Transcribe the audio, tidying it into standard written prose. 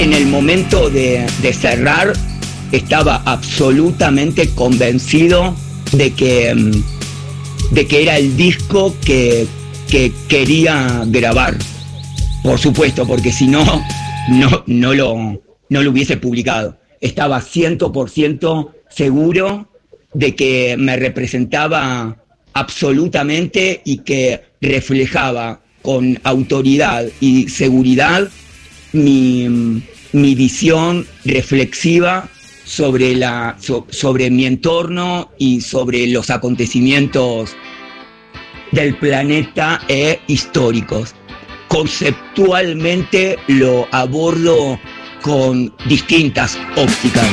en el momento de cerrar estaba absolutamente convencido de que era el disco que quería grabar. Por supuesto, porque si no lo hubiese publicado. Estaba 100% seguro de que me representaba absolutamente y que reflejaba con autoridad y seguridad mi visión reflexiva sobre mi entorno y sobre los acontecimientos del planeta históricos. Conceptualmente lo abordo con distintas ópticas.